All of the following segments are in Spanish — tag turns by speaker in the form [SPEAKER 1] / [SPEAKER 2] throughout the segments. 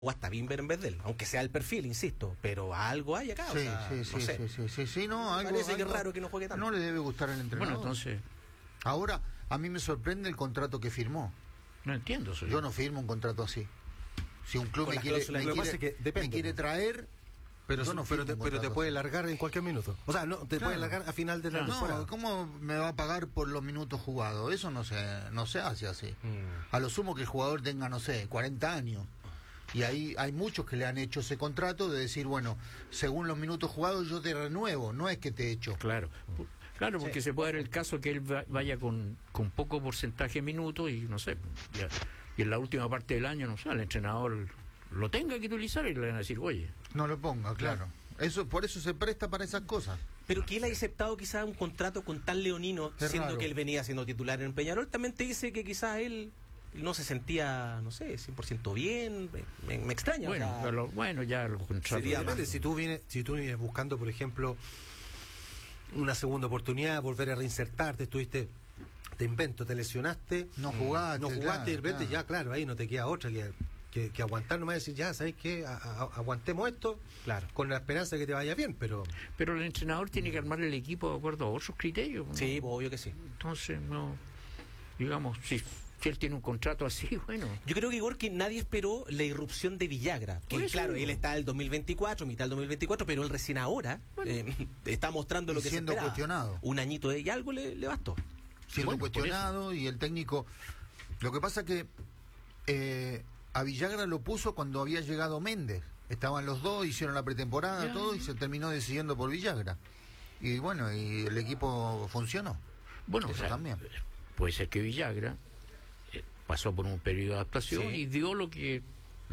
[SPEAKER 1] o hasta Bimber en vez de él, aunque sea el perfil, insisto, pero algo hay acá.
[SPEAKER 2] No, algo,
[SPEAKER 1] parece que es raro que no juegue tanto.
[SPEAKER 2] No le debe gustar el entrenador.
[SPEAKER 3] Bueno, entonces...
[SPEAKER 2] Ahora, a mí me sorprende el contrato que firmó.
[SPEAKER 3] No entiendo eso.
[SPEAKER 2] Yo no firmo un contrato así. Si un club me quiere traer...
[SPEAKER 4] Pero te puede largar en cualquier minuto. O sea, no te puede largar a final de la temporada.
[SPEAKER 2] No, ¿cómo me va a pagar por los minutos jugados? Eso no se hace así. A lo sumo que el jugador tenga, no sé, 40 años. Y ahí hay muchos que le han hecho ese contrato de decir, bueno, según los minutos jugados yo te renuevo, no es que te echo.
[SPEAKER 3] Claro, porque se puede dar el caso que él vaya con poco porcentaje de minutos y no sé, y en la última parte del año, no sé, el entrenador lo tenga que utilizar y le van a decir, oye,
[SPEAKER 2] no lo ponga, claro. Por eso se presta para esas cosas.
[SPEAKER 1] Pero que él haya aceptado quizás un contrato con tan leonino, siendo raro que él venía siendo titular en Peñarol, también te dice que quizás él no se sentía, no sé, 100% bien. Me extraña.
[SPEAKER 3] Bueno, ya los contratos.
[SPEAKER 4] Depende, si tú vienes buscando, por ejemplo, una segunda oportunidad, volver a reinsertarte, te invento, te lesionaste,
[SPEAKER 2] no jugaste,
[SPEAKER 4] y de repente ya, claro, ahí no te queda otra que aguantar nomás y decir, ya, ¿sabes qué? Aguantemos esto,
[SPEAKER 1] claro,
[SPEAKER 4] con la esperanza de que te vaya bien, pero
[SPEAKER 3] el entrenador tiene que armar el equipo de acuerdo a otros criterios, ¿no?
[SPEAKER 1] Sí, obvio que sí.
[SPEAKER 3] Entonces, no, digamos, si él tiene un contrato así, bueno.
[SPEAKER 1] Yo creo que, Igor, que nadie esperó la irrupción de Villagra. Que claro, él está el 2024, mitad del 2024, pero él recién ahora está mostrando lo que
[SPEAKER 2] siendo
[SPEAKER 1] se esperaba.
[SPEAKER 2] Cuestionado.
[SPEAKER 1] Un añito y algo le bastó.
[SPEAKER 2] Siendo cuestionado, y el técnico... Lo que pasa que a Villagra lo puso cuando había llegado Méndez. Estaban los dos, hicieron la pretemporada, todo, y se terminó decidiendo por Villagra. Y bueno, y el equipo funcionó.
[SPEAKER 3] Bueno,
[SPEAKER 2] eso también.
[SPEAKER 3] Puede ser que Villagra pasó por un periodo de adaptación y dio lo que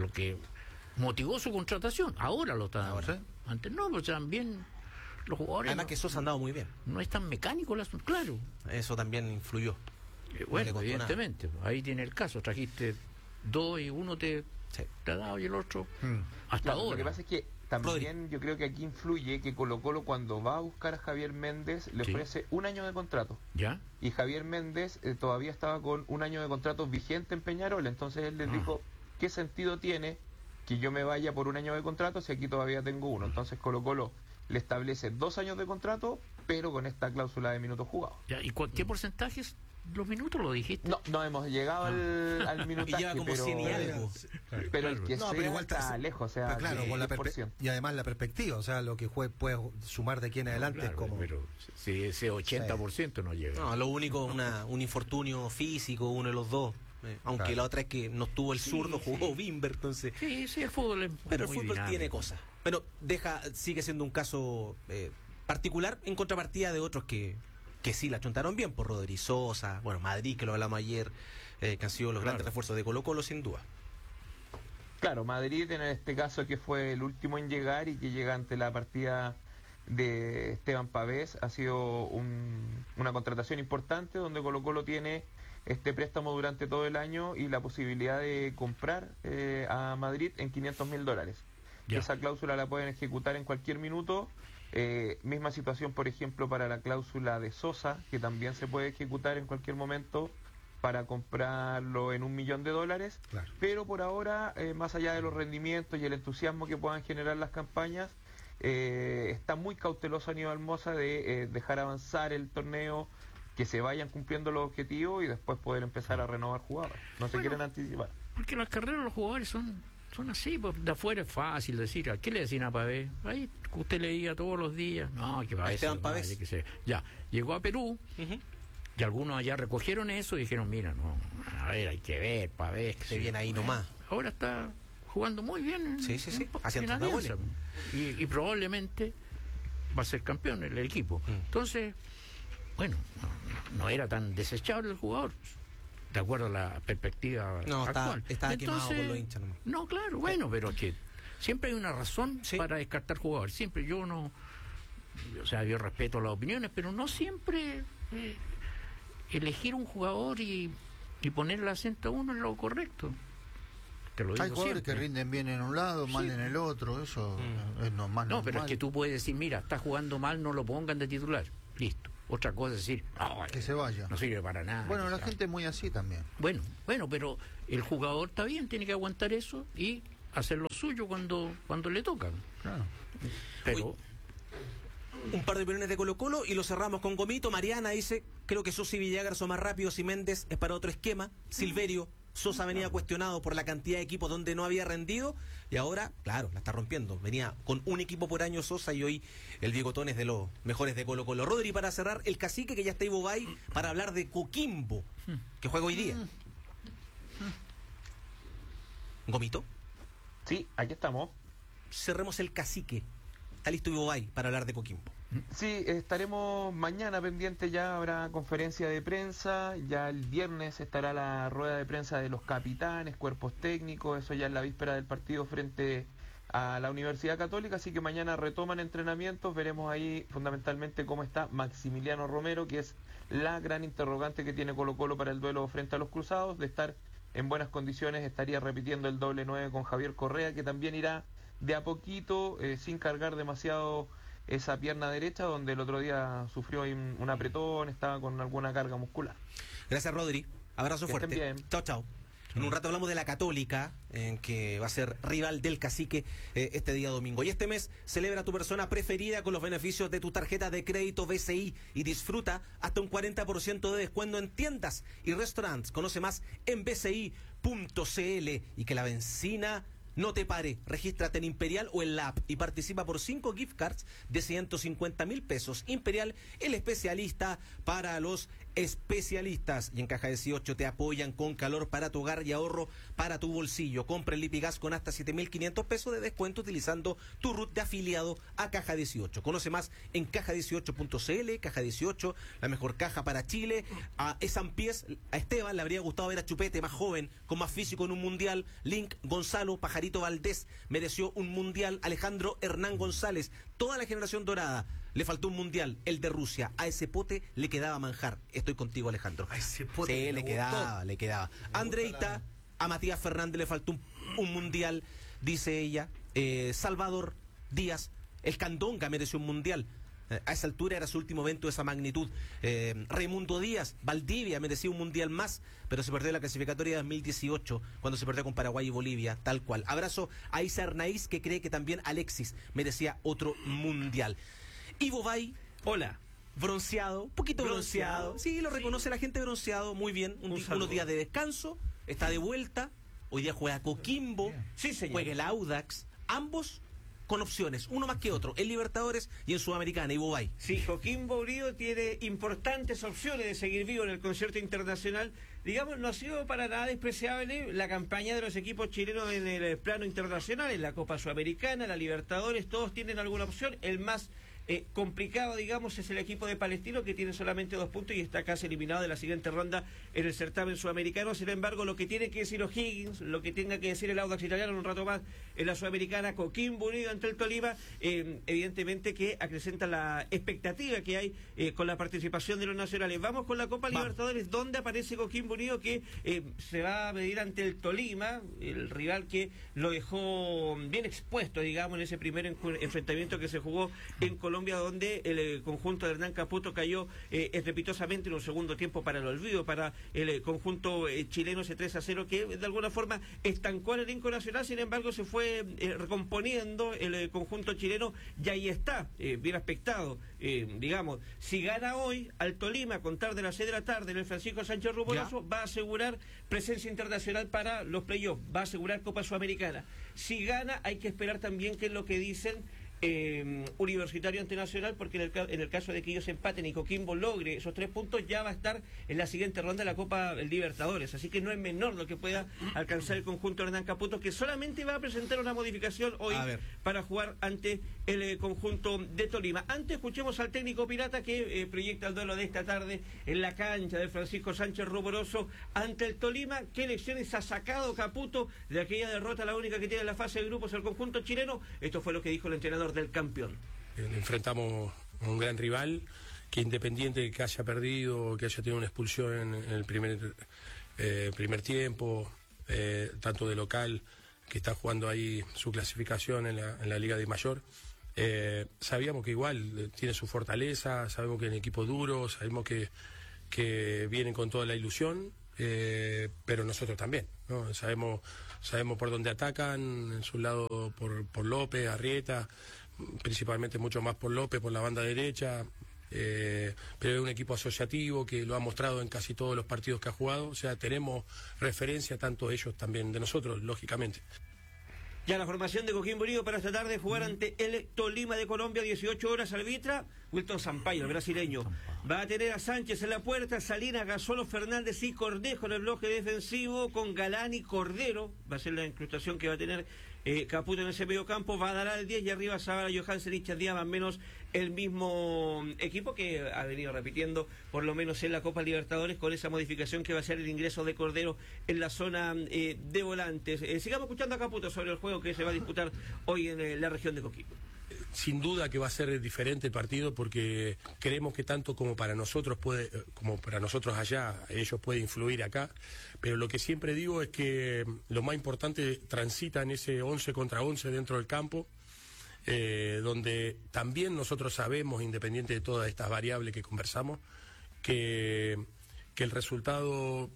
[SPEAKER 3] motivó su contratación. Ahora lo está dando.
[SPEAKER 2] ¿Sí?
[SPEAKER 3] Antes no, pero también los jugadores...
[SPEAKER 1] Además que Sosa ha andado muy bien.
[SPEAKER 3] No es tan mecánico el asunto, claro.
[SPEAKER 1] Eso también influyó.
[SPEAKER 3] Bueno, evidentemente, ahí tiene el caso. Trajiste dos y uno te ha dado y el otro hasta ahora.
[SPEAKER 5] Lo que pasa es que también yo creo que aquí influye que Colo-Colo, cuando va a buscar a Javier Méndez, le ofrece un año de contrato.
[SPEAKER 3] ¿Ya?
[SPEAKER 5] Y Javier Méndez todavía estaba con un año de contrato vigente en Peñarol. Entonces él les dijo, ¿qué sentido tiene que yo me vaya por un año de contrato si aquí todavía tengo uno? Entonces Colo-Colo le establece 2 años de contrato, pero con esta cláusula de minutos jugados.
[SPEAKER 3] ¿Ya? ¿Y qué porcentajes? ¿Los minutos lo dijiste?
[SPEAKER 5] No hemos llegado al minutaje.
[SPEAKER 1] Y lleva como 100 y algo.
[SPEAKER 5] Pero el que
[SPEAKER 4] pero igual
[SPEAKER 5] está lejos, o sea,
[SPEAKER 4] claro, con y además la perspectiva, o sea, lo que puede sumar de aquí en adelante es como...
[SPEAKER 3] Pero si ese 80% no llega.
[SPEAKER 1] No, lo único, un infortunio físico, uno de los dos. Aunque la otra es que no estuvo el zurdo, jugó Bimber, entonces...
[SPEAKER 3] Sí, el fútbol es
[SPEAKER 1] pero el fútbol dinámico. Tiene cosas. Pero sigue siendo un caso particular en contrapartida de otros que sí la chuntaron bien, por Rodri Sosa, Madrid, que lo hablamos ayer, que han sido los grandes refuerzos de Colo-Colo, sin duda.
[SPEAKER 5] Claro, Madrid en este caso, que fue el último en llegar y que llega ante la partida de Esteban Pavés, ha sido una contratación importante donde Colo-Colo tiene este préstamo durante todo el año y la posibilidad de comprar a Madrid en $500,000. Esa cláusula la pueden ejecutar en cualquier minuto. Misma situación, por ejemplo, para la cláusula de Sosa, que también se puede ejecutar en cualquier momento para comprarlo en $1 millón.
[SPEAKER 4] Claro.
[SPEAKER 5] Pero por ahora, más allá de los rendimientos y el entusiasmo que puedan generar las campañas, está muy cauteloso Aníbal Mosa de dejar avanzar el torneo, que se vayan cumpliendo los objetivos y después poder empezar a renovar jugadores. No se quieren anticipar.
[SPEAKER 3] Porque las carreras de los jugadores son así, pues de afuera es fácil decir, ¿a qué le decían a Pavés? Ahí usted leía todos los días, no, que Pavés, ya, llegó a Perú, y algunos allá recogieron eso y dijeron, mira, no, a ver, hay que ver, Pavés, que
[SPEAKER 1] se viene ahí nomás.
[SPEAKER 3] Ahora está jugando muy bien,
[SPEAKER 1] sí, haciendo
[SPEAKER 3] Alianza, y probablemente va a ser campeón el equipo. Entonces, bueno, no era tan desechable el jugador, de acuerdo a la perspectiva actual.
[SPEAKER 1] Estaba quemado por los hinchas nomás.
[SPEAKER 3] No, claro, bueno, pero es que siempre hay una razón para descartar jugadores. Siempre yo respeto las opiniones, pero no siempre elegir un jugador y poner el acento a uno es lo correcto. Te lo digo.
[SPEAKER 2] Hay jugadores
[SPEAKER 3] siempre
[SPEAKER 2] que rinden bien en un lado, mal en el otro, eso es normal.
[SPEAKER 3] No, pero es que tú puedes decir, mira, está jugando mal, no lo pongan de titular. Listo. Otra cosa es decir,
[SPEAKER 2] que se vaya.
[SPEAKER 3] No sirve para nada.
[SPEAKER 2] Bueno, la gente es muy así también.
[SPEAKER 3] Bueno, pero el jugador está bien, tiene que aguantar eso y hacer lo suyo cuando le tocan. Claro. Pero...
[SPEAKER 1] Un par de opiniones de Colo-Colo y lo cerramos con Gomito. Mariana dice, creo que Sosa y Villagra son más rápidos y Méndez es para otro esquema. Silverio, Sosa venía cuestionado por la cantidad de equipos donde no había rendido y ahora, claro, la está rompiendo. Venía con un equipo por año Sosa y hoy el bigotón es de los mejores de Colo-Colo. Rodri, para cerrar, el cacique que ya está Ivo Bay para hablar de Coquimbo, que juega hoy día. Gomito.
[SPEAKER 5] Sí, aquí estamos.
[SPEAKER 1] Cerremos el cacique. Está listo Ivo Bay para hablar de Coquimbo.
[SPEAKER 5] Sí, estaremos mañana pendientes, ya habrá conferencia de prensa, ya el viernes estará la rueda de prensa de los capitanes, cuerpos técnicos, eso ya en la víspera del partido frente a la Universidad Católica, así que mañana retoman entrenamientos, veremos ahí fundamentalmente cómo está Maximiliano Romero, que es la gran interrogante que tiene Colo-Colo para el duelo frente a los Cruzados. De estar en buenas condiciones estaría repitiendo el doble 9 con Javier Correa, que también irá de a poquito, sin cargar demasiado esa pierna derecha, donde el otro día sufrió un apretón, estaba con alguna carga muscular.
[SPEAKER 1] Gracias, Rodri. Abrazo fuerte. Chao, chao. En un rato hablamos de la Católica, en que va a ser rival del Cacique este día domingo. Y este mes celebra tu persona preferida con los beneficios de tu tarjeta de crédito BCI y disfruta hasta un 40% de descuento en tiendas y restaurantes. Conoce más en bci.cl y que la benzina no te pare. Regístrate en Imperial o en la app y participa por 5 gift cards de 150.000 pesos. Imperial, el especialista para los especialistas. Y en Caja 18 te apoyan con calor para tu hogar y ahorro para tu bolsillo. Compra el Lipigas con hasta 7.500 pesos de descuento utilizando tu RUT de afiliado a Caja 18. Conoce más en caja18.cl. Caja 18, la mejor caja para Chile. A Esteban le habría gustado ver a Chupete más joven, con más físico en un mundial. Link, Gonzalo, Pajarito Valdés mereció un mundial. Alejandro Hernán González, toda la generación dorada. Le faltó un mundial, el de Rusia. A ese pote le quedaba manjar. Estoy contigo, Alejandro.
[SPEAKER 4] A ese pote
[SPEAKER 1] sí, le quedaba. Andreita, a Matías Fernández le faltó un mundial, dice ella. Salvador Díaz, el Candonga mereció un mundial. A esa altura era su último evento de esa magnitud. Raimundo Díaz, Valdivia merecía un mundial más, pero se perdió la clasificatoria de 2018 cuando se perdió con Paraguay y Bolivia, tal cual. Abrazo a Isa Arnaiz, que cree que también Alexis merecía otro mundial. Ivo Bay, hola, bronceado, un poquito bronceado. Sí, lo reconoce la gente, bronceado, muy bien. Unos días de descanso, está de vuelta. Hoy día juega Coquimbo, sí, juega el Audax, ambos con opciones, uno más que otro, en Libertadores y en Sudamericana. Ivo Bay.
[SPEAKER 6] Sí, Coquimbo Unido tiene importantes opciones de seguir vivo en el concierto internacional. Digamos, no ha sido para nada despreciable la campaña de los equipos chilenos en el plano internacional, en la Copa Sudamericana, la Libertadores, todos tienen alguna opción. El más complicado, digamos, es el equipo de Palestino, que tiene solamente 2 puntos y está casi eliminado de la siguiente ronda en el certamen sudamericano. Sin embargo, lo que tiene que decir O'Higgins, lo que tenga que decir el Audax Italiano en un rato más en la Sudamericana, Coquimbo Unido ante el Tolima, evidentemente que acrecenta la expectativa que hay con la participación de los nacionales. Vamos con la Copa Libertadores, donde aparece Coquimbo Unido, que se va a medir ante el Tolima, el rival que lo dejó bien expuesto, digamos, en ese primer enfrentamiento que se jugó en Colombia, donde el conjunto de Hernán Caputo cayó estrepitosamente en un segundo tiempo para el olvido, para el conjunto chileno, ese 3-0 que de alguna forma estancó al elenco nacional. Sin embargo, se fue recomponiendo el conjunto chileno y ahí está, bien aspectado. Digamos, si gana hoy al Tolima a contar de las 6 de la tarde en el Francisco Sánchez Rumoroso, va a asegurar presencia internacional para los playoffs, va a asegurar Copa Sudamericana. Si gana, hay que esperar también qué es lo que dicen Universitario ante Nacional, porque en el caso de que ellos empaten y Coquimbo logre esos 3 puntos, ya va a estar en la siguiente ronda de la Copa Libertadores. Así que no es menor lo que pueda alcanzar el conjunto de Hernán Caputo, que solamente va a presentar una modificación hoy para jugar ante el conjunto de Tolima. Antes escuchemos al técnico pirata que proyecta el duelo de esta tarde en la cancha de Francisco Sánchez Rumoroso ante el Tolima. ¿Qué lecciones ha sacado Caputo de aquella derrota, la única que tiene en la fase de grupos el conjunto chileno? Esto fue lo que dijo el entrenador del campeón.
[SPEAKER 7] Enfrentamos a un gran rival que, independiente de que haya perdido, que haya tenido una expulsión en el primer tiempo, tanto de local, que está jugando ahí su clasificación en la Liga de Mayor, sabíamos que igual tiene su fortaleza, sabemos que es un equipo duro, sabemos que vienen con toda la ilusión, pero nosotros también. ¿no? Sabemos por dónde atacan, en su lado por López, Arrieta, principalmente mucho más por López, por la banda derecha, pero es un equipo asociativo que lo ha mostrado en casi todos los partidos que ha jugado, o sea, tenemos referencia tanto ellos también de nosotros, lógicamente.
[SPEAKER 6] Ya la formación de Coquimbo Unido para esta tarde jugar ante el Tolima de Colombia, 18 horas, arbitra Wilton Sampaio, el brasileño. Va a tener a Sánchez en la puerta, Salinas, Gasolo, Fernández y Cornejo en el bloque defensivo, con Galán y Cordero. Va a ser la incrustación que va a tener Caputo en ese medio campo. Va a dar al 10 y arriba Zabala, Johansen y Díaz, más o menos el mismo equipo que ha venido repitiendo por lo menos en la Copa Libertadores, con esa modificación que va a ser el ingreso de Cordero en la zona de volantes. Sigamos escuchando a Caputo sobre el juego que se va a disputar hoy en la región de Coquimbo.
[SPEAKER 7] Sin duda que va a ser diferente el partido, porque creemos que tanto como para nosotros allá, ellos puede influir acá, pero lo que siempre digo es que lo más importante transita en ese 11 contra 11 dentro del campo, donde también nosotros sabemos, independiente de todas estas variables que conversamos, que el resultado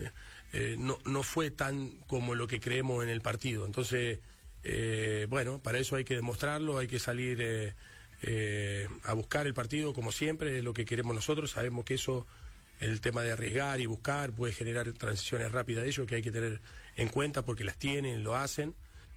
[SPEAKER 7] no fue tan como lo que creemos en el partido. Entonces, bueno, para eso hay que demostrarlo, hay que salir a buscar el partido como siempre, es lo que queremos nosotros. Sabemos que eso, el tema de arriesgar y buscar, puede generar transiciones rápidas de ellos que hay que tener en cuenta porque las tienen, lo hacen.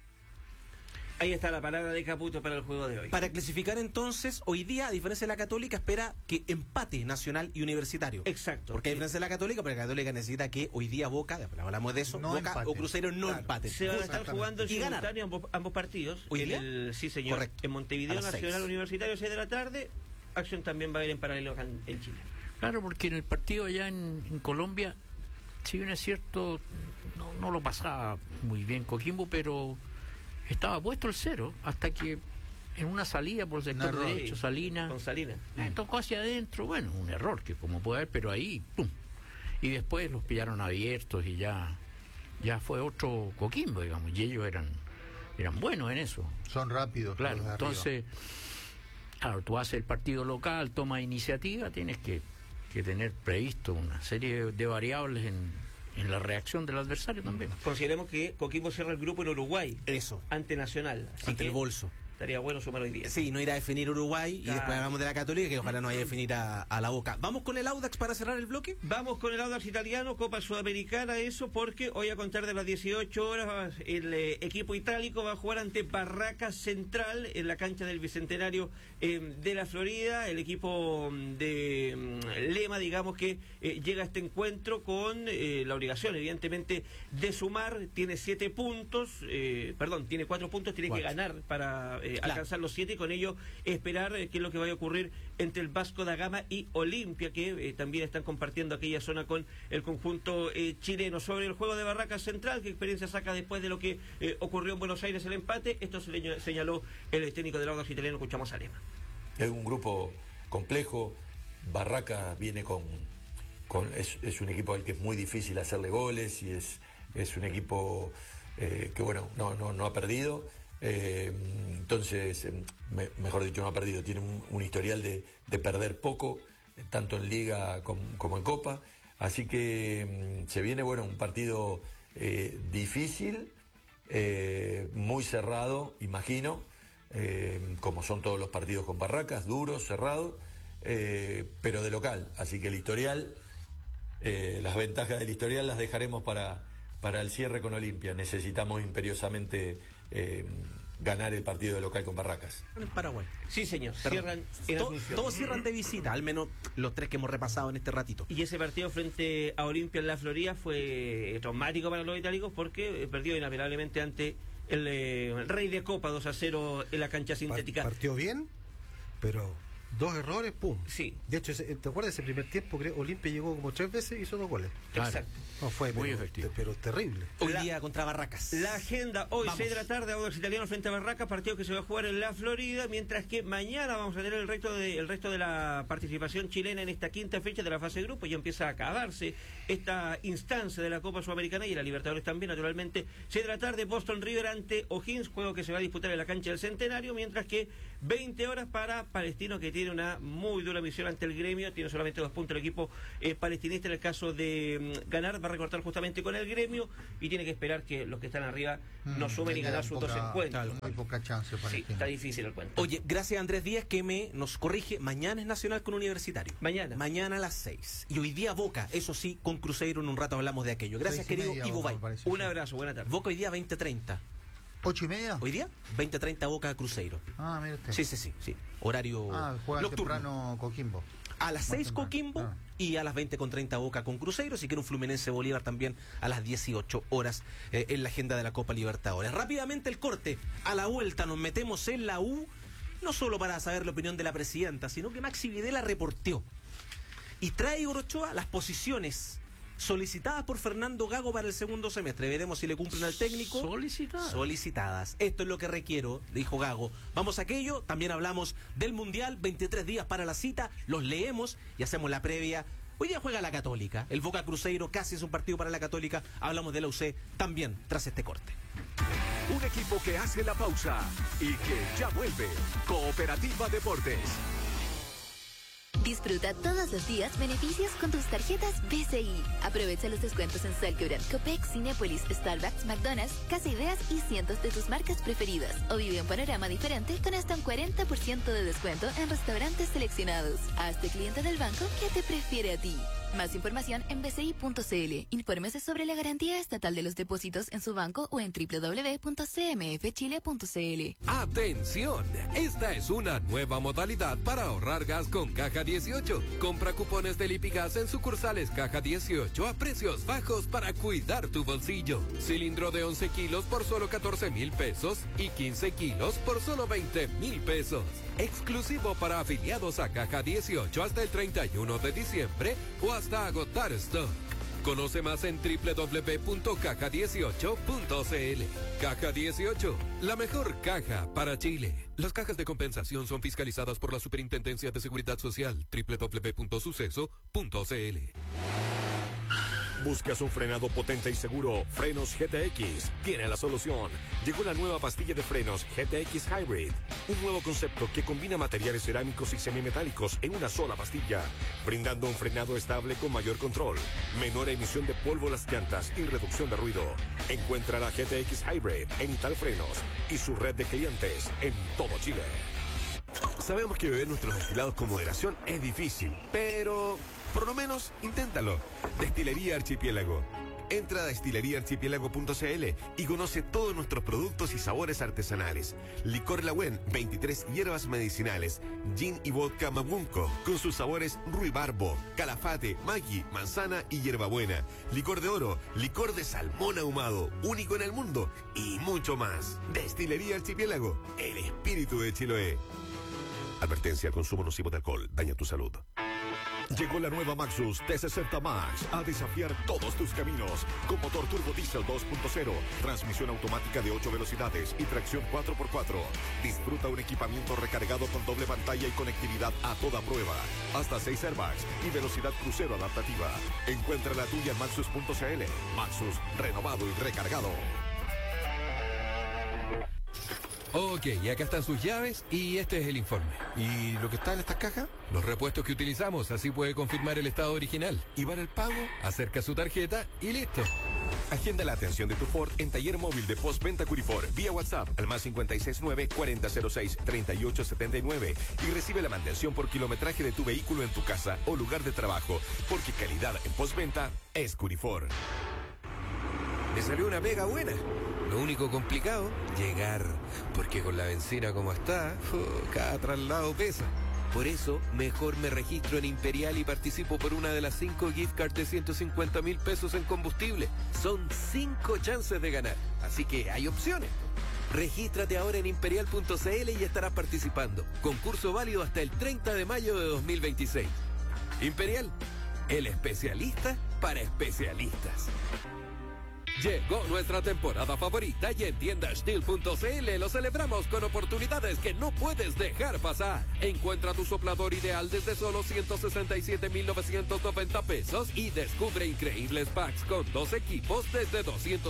[SPEAKER 6] Ahí está la palabra de Caputo para el juego de hoy.
[SPEAKER 1] Para clasificar entonces, hoy día, a diferencia de la Católica, espera que empate Nacional y Universitario.
[SPEAKER 6] Exacto.
[SPEAKER 1] Porque a diferencia de la Católica, porque la Católica necesita que hoy día Boca, después hablamos de eso,
[SPEAKER 2] no
[SPEAKER 1] Boca
[SPEAKER 2] empate.
[SPEAKER 1] o Cruzeiro no empaten.
[SPEAKER 6] Se van a estar jugando en simultáneo ambos partidos.
[SPEAKER 1] ¿Hoy día?
[SPEAKER 6] Sí, señor.
[SPEAKER 1] Correcto.
[SPEAKER 6] En Montevideo, Nacional
[SPEAKER 1] 6.
[SPEAKER 6] Universitario, 6 de la tarde. Acción también va a ir en paralelo acá en Chile.
[SPEAKER 3] Claro, porque en el partido allá en Colombia, si bien es cierto, no lo pasaba muy bien Coquimbo, pero estaba puesto el 0 hasta que en una salida por el sector derecho, Salinas.
[SPEAKER 6] Con Salinas.
[SPEAKER 3] Tocó hacia adentro, bueno, un error que como puede haber, pero ahí, ¡pum! Y después los pillaron abiertos y ya fue otro Coquimbo, digamos, y ellos eran buenos en eso.
[SPEAKER 2] Son rápidos.
[SPEAKER 3] Claro,
[SPEAKER 2] los de
[SPEAKER 3] entonces, claro, tú haces el partido local, tomas iniciativa, tienes que tener previsto una serie de variables en la reacción del adversario también.
[SPEAKER 6] Consideremos que Coquimbo cierra el grupo en Uruguay.
[SPEAKER 1] Eso.
[SPEAKER 6] Ante Nacional.
[SPEAKER 1] Ante el bolso.
[SPEAKER 6] Estaría bueno sumar hoy día.
[SPEAKER 1] Sí, no irá a definir Uruguay y después hablamos de la Católica, que ojalá no vaya a definir a la Boca. ¿Vamos con el Audax para cerrar el bloque?
[SPEAKER 6] Vamos con el Audax italiano, Copa Sudamericana, eso porque hoy a contar de las 18 horas el equipo itálico va a jugar ante Barracas Central en la cancha del Bicentenario de la Florida. El equipo de Lema, digamos que llega a este encuentro con la obligación, evidentemente, de sumar. Tiene 7 puntos, tiene 4 puntos, tiene que ganar para alcanzar los 7 y con ello esperar qué es lo que vaya a ocurrir entre el Vasco da Gama y Olimpia, que también están compartiendo aquella zona con el conjunto chileno. Sobre el juego de Barracas Central, ¿qué experiencia saca después de lo que ocurrió en Buenos Aires el empate? Esto se señaló el técnico del Audax italiano. Escuchamos a Lema.
[SPEAKER 8] Es un grupo complejo. Barracas viene es un equipo al que es muy difícil hacerle goles y es un equipo que bueno, no ha perdido. Entonces, mejor dicho, no ha perdido, tiene un historial de perder poco, tanto en Liga como en Copa, así que se viene, bueno, un partido difícil, muy cerrado, imagino, como son todos los partidos con Barracas, duros, cerrados, pero de local, así que el historial, las ventajas del historial las dejaremos para el cierre con Olimpia. Necesitamos imperiosamente ganar el partido de local con Barracas.
[SPEAKER 1] En Paraguay.
[SPEAKER 6] Sí, señor. Cierran
[SPEAKER 1] todos cierran de visita, al menos los 3 que hemos repasado en este ratito.
[SPEAKER 6] Y ese partido frente a Olimpia en la Florida fue traumático para los itálicos porque perdió inapelablemente ante el Rey de Copa 2-0 en la cancha sintética.
[SPEAKER 4] Partió bien, pero 2 errores, pum.
[SPEAKER 6] Sí.
[SPEAKER 4] De hecho, ¿te acuerdas ese primer tiempo? Olimpia llegó como 3 veces y hizo 2 goles.
[SPEAKER 3] Claro.
[SPEAKER 6] Exacto.
[SPEAKER 4] No fue
[SPEAKER 3] muy efectivo.
[SPEAKER 4] Pero terrible.
[SPEAKER 1] Hoy día contra Barracas.
[SPEAKER 6] La agenda hoy,
[SPEAKER 1] Vamos.
[SPEAKER 6] 6 de la tarde, Audax italiano frente a Barracas, partido que se va a jugar en la Florida, mientras que mañana vamos a tener el resto de la participación chilena en esta quinta fecha de la fase de grupo. Ya empieza a acabarse esta instancia de la Copa Sudamericana y la Libertadores también, naturalmente. 6 de la tarde, Boston River ante O'Higgins, juego que se va a disputar en la cancha del Centenario, mientras que 20 horas para Palestino, que tiene tiene una muy dura misión ante el Gremio. Tiene solamente 2 puntos el equipo palestinista. En el caso de ganar, va a recortar justamente con el Gremio y tiene que esperar que los que están arriba no sumen y ganar sus 2 encuentros.
[SPEAKER 2] Hay poca chance para
[SPEAKER 6] Sí, está difícil el cuento.
[SPEAKER 1] Oye, gracias a Andrés Díaz que nos corrige. Mañana es Nacional con Universitario. Mañana a las 6. Y hoy día Boca, eso sí, con Cruzeiro en un rato hablamos de aquello. Gracias, querido Ivo Bay.
[SPEAKER 6] Un abrazo, buena tarde.
[SPEAKER 1] Boca hoy día 20:30.
[SPEAKER 2] ¿8:30?
[SPEAKER 1] Hoy día 20:30 Boca Cruzeiro.
[SPEAKER 2] Ah, mira usted.
[SPEAKER 1] Sí. Horario
[SPEAKER 2] juega
[SPEAKER 1] nocturno.
[SPEAKER 2] temprano Coquimbo.
[SPEAKER 1] A las 6 Coquimbo y a las 20:30 Boca con Cruzeiro. Si quiere un Fluminense Bolívar también a las 18 horas en la agenda de la Copa Libertadores. Rápidamente el corte. A la vuelta nos metemos en la U, no solo para saber la opinión de la presidenta, sino que Maxi Videla reporteó y trae Orochoa las posiciones solicitadas por Fernando Gago para el segundo semestre. Veremos si le cumplen al técnico. Solicitadas. Esto es lo que requiero, dijo Gago. Vamos a aquello. También hablamos del Mundial. 23 días para la cita. Los leemos y hacemos la previa. Hoy día juega la Católica. El Boca Cruzeiro casi es un partido para la Católica. Hablamos de la UC también tras este corte.
[SPEAKER 9] Un equipo que hace la pausa y que ya vuelve. Cooperativa Deportes.
[SPEAKER 10] Disfruta todos los días beneficios con tus tarjetas BCI. Aprovecha los descuentos en Salcobrand, Copex, Cinépolis, Starbucks, McDonald's, Casa Ideas y cientos de tus marcas preferidas. O vive un panorama diferente con hasta un 40% de descuento en restaurantes seleccionados. Hazte cliente del banco que te prefiere a ti. Más información en bci.cl. Infórmese sobre la garantía estatal de los depósitos en su banco o en www.cmfchile.cl.
[SPEAKER 11] ¡Atención! Esta es una nueva modalidad para ahorrar gas con Caja 18. Compra cupones del Lipigas en sucursales Caja 18 a precios bajos para cuidar tu bolsillo. Cilindro de 11 kilos por solo 14,000 pesos y 15 kilos por solo 20,000 pesos. Exclusivo para afiliados a Caja 18 hasta el 31 de diciembre o hasta agotar stock. Conoce más en www.caja18.cl. Caja 18, la mejor caja para Chile. Las cajas de compensación son fiscalizadas por la Superintendencia de Seguridad Social. www.suceso.cl.
[SPEAKER 9] ¿Buscas un frenado potente y seguro? Frenos GTX tiene la solución. Llegó la nueva pastilla de frenos GTX Hybrid. Un nuevo concepto que combina materiales cerámicos y semimetálicos en una sola pastilla, brindando un frenado estable con mayor control, menor emisión de polvo a las llantas y reducción de ruido. Encuentra la GTX Hybrid en Italfrenos y su red de clientes en todo Chile.
[SPEAKER 12] Sabemos que beber nuestros destilados con moderación es difícil, pero por lo menos inténtalo. Destilería Archipiélago. Entra a destileriaarchipiélago.cl y conoce todos nuestros productos y sabores artesanales. Licor Lagüen, 23 hierbas medicinales. Gin y vodka Mamunco, con sus sabores ruibarbo, calafate, maggi, manzana y hierbabuena. Licor de oro, licor de salmón ahumado, único en el mundo, y mucho más. Destilería Archipiélago, el espíritu de Chiloé. Advertencia: consumo nocivo de alcohol daña tu salud.
[SPEAKER 9] Llegó la nueva Maxus T60 Max a desafiar todos tus caminos. Con motor turbo diesel 2.0, transmisión automática de 8 velocidades y tracción 4x4. Disfruta un equipamiento recargado con doble pantalla y conectividad a toda prueba. Hasta 6 airbags y velocidad crucero adaptativa. Encuentra la tuya en maxus.cl. Maxus, renovado y recargado.
[SPEAKER 11] Ok, y acá están sus llaves y este es el informe.
[SPEAKER 12] ¿Y lo que está en estas cajas?
[SPEAKER 11] Los repuestos que utilizamos, así puede confirmar el estado original.
[SPEAKER 12] ¿Y para el pago?
[SPEAKER 11] Acerca su tarjeta y listo.
[SPEAKER 12] Agenda la atención de tu Ford en taller móvil de postventa Curifor vía WhatsApp al más 569-4006-3879 y recibe la mantención por kilometraje de tu vehículo en tu casa o lugar de trabajo, porque calidad en postventa es Curifor.
[SPEAKER 11] Me salió una pega buena. Lo único complicado, llegar, porque con la benzina como está, cada traslado pesa. Por eso, mejor me registro en Imperial y participo por una de las 5 gift cards de 150,000 pesos en combustible. Son 5 chances de ganar, así que hay opciones. Regístrate ahora en imperial.cl y estarás participando. Concurso válido hasta el 30 de mayo de 2026. Imperial, el especialista para especialistas. Llegó nuestra temporada favorita y en tiendastil.cl lo celebramos con oportunidades que no puedes dejar pasar. Encuentra tu soplador ideal desde solo 167,990 pesos y descubre increíbles packs con 2 equipos desde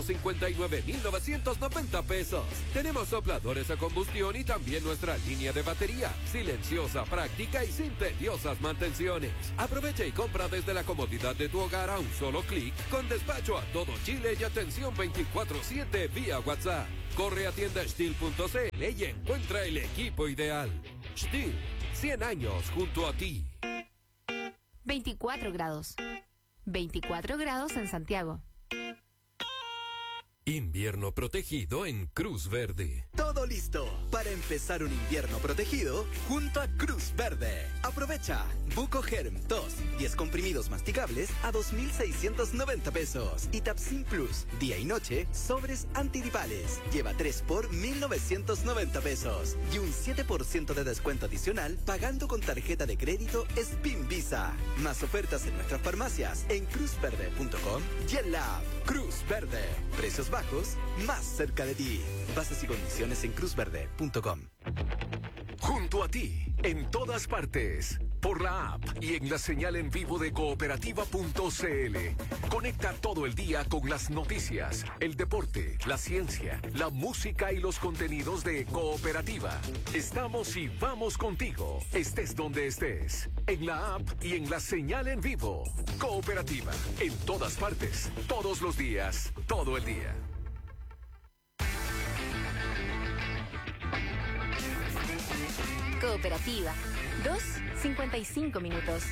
[SPEAKER 11] 259,990 pesos. Tenemos sopladores a combustión y también nuestra línea de batería, silenciosa, práctica y sin tediosas mantenciones. Aprovecha y compra desde la comodidad de tu hogar a un solo clic, con despacho a todo Chile y atención 24/7 vía WhatsApp. Corre a tiendastil.cl y encuentra el equipo ideal. Stihl, 100 años junto a ti.
[SPEAKER 10] 24 grados. 24 grados en Santiago.
[SPEAKER 12] Invierno protegido en Cruz Verde.
[SPEAKER 13] Todo listo para empezar un invierno protegido junto a Cruz Verde. Aprovecha Buco Germ 2, 10 comprimidos masticables a 2,690 pesos. Y Tapsin Plus, día y noche, sobres antigripales. Lleva 3 por 1,990 pesos. Y un 7% de descuento adicional pagando con tarjeta de crédito Spin Visa. Más ofertas en nuestras farmacias en cruzverde.com y en la app Cruz Verde. Precios bajos, más cerca de ti. Bases y condiciones en cruzverde.com.
[SPEAKER 9] Junto a ti, en todas partes, por la app y en la señal en vivo de cooperativa.cl. Conecta todo el día con las noticias, el deporte, la ciencia, la música y los contenidos de Cooperativa. Estamos y vamos contigo, estés donde estés, en la app y en la señal en vivo. Cooperativa, en todas partes, todos los días, todo el día.
[SPEAKER 10] Cooperativa. 2:55 minutos.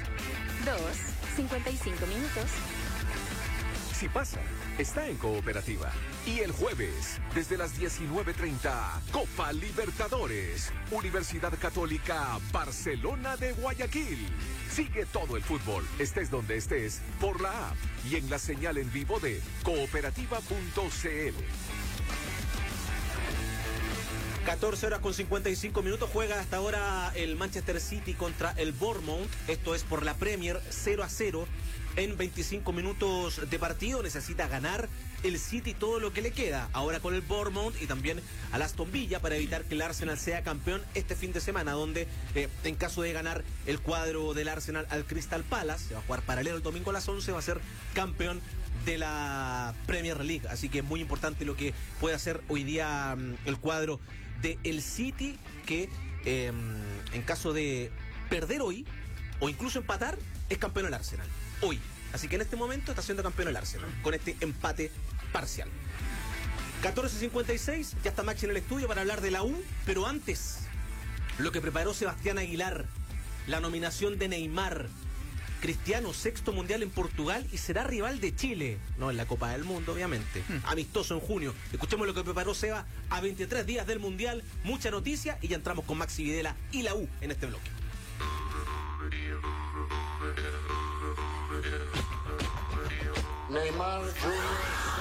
[SPEAKER 10] 2:55 minutos.
[SPEAKER 9] Si pasa, está en Cooperativa. Y el jueves, desde las 19:30, Copa Libertadores, Universidad Católica Barcelona de Guayaquil. Sigue todo el fútbol, estés donde estés, por la app y en la señal en vivo de cooperativa.cl.
[SPEAKER 1] 14 horas con 55 minutos. Juega hasta ahora el Manchester City contra el Bournemouth. Esto es por la Premier, 0-0 en 25 minutos de partido. Necesita ganar el City todo lo que le queda. Ahora con el Bournemouth y también al Aston Villa para evitar que el Arsenal sea campeón este fin de semana, donde en caso de ganar el cuadro del Arsenal al Crystal Palace, se va a jugar paralelo el domingo a las 11, va a ser campeón de la Premier League. Así que es muy importante lo que puede hacer hoy día el cuadro de el City, que en caso de perder hoy o incluso empatar, es campeón el Arsenal hoy. Así que en este momento está siendo campeón el Arsenal con este empate parcial. 14:56, ya está Maxi en el estudio para hablar de la U, pero antes, lo que preparó Sebastián Aguilar, la nominación de Neymar. Cristiano, 6º mundial en Portugal y será rival de Chile, no en la Copa del Mundo, obviamente. Amistoso en junio. Escuchemos lo que preparó Seba a 23 días del mundial. Mucha noticia y ya entramos con Maxi Videla y la U en este bloque.
[SPEAKER 14] Neymar Jr.